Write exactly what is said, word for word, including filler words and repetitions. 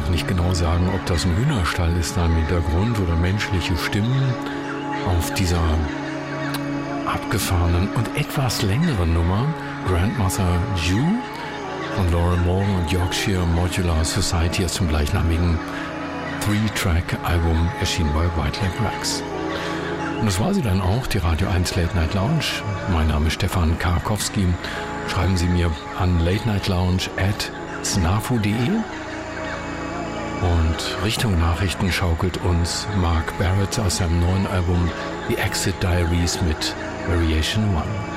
auch nicht genau sagen, ob das ein Hühnerstall ist da im Hintergrund oder menschliche Stimmen auf dieser abgefahrenen und etwas längeren Nummer Grandmother Jew von Laurel Morgan und Yorkshire Modular Society aus dem gleichnamigen Three-Track-Album erschienen bei White Lake Rex. Und das war sie dann auch, die Radio eins Late Night Lounge. Mein Name ist Stefan Karkowski. Schreiben Sie mir an latenightlounge at snafu punkt de. Und Richtung Nachrichten schaukelt uns Mark Barrett aus seinem neuen Album The Exit Diaries mit Variation One.